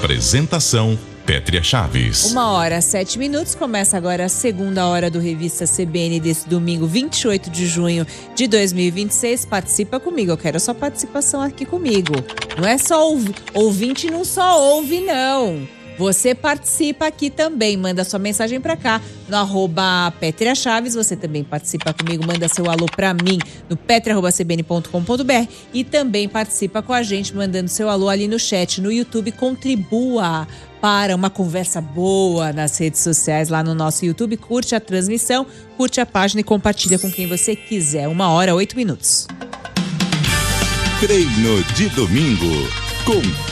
Apresentação Pétria Chaves. 1h07, começa agora a segunda hora do Revista CBN desse domingo, 28 de junho de 2026. Participa comigo, eu quero a sua participação aqui comigo. Não é só ouvinte, não só ouve, não. Você participa aqui também, manda sua mensagem pra cá no @Pétria Chaves. Você também participa comigo, manda seu alô pra mim no petria@cbn.com.br e também participa com a gente mandando seu alô ali no chat, no YouTube. Contribua para uma conversa boa nas redes sociais lá no nosso YouTube. Curte a transmissão, curte a página e compartilha com quem você quiser. 1h08. Treino de domingo com